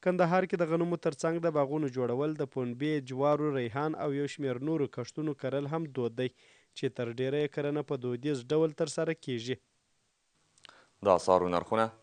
کندهار کې د غنمو ترڅنګ د باغونو جوړول د پنبې، جوارو، ریحان او یو شمېر نورو کښتونو کرل هم دود دی چې تر ډیره یې کرنه په دودیز ډول ترسره کیږي. د اسعارو نرخونه